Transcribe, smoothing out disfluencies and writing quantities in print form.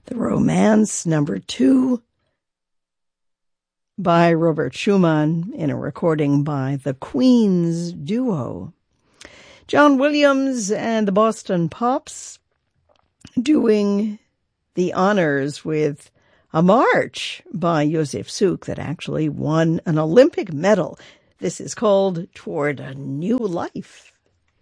The Romance, number 2, by Robert Schumann in a recording by the Queens Duo. John Williams and the Boston Pops doing the honors with a march by Josef Suk that actually won an Olympic medal. This is called Toward a New Life.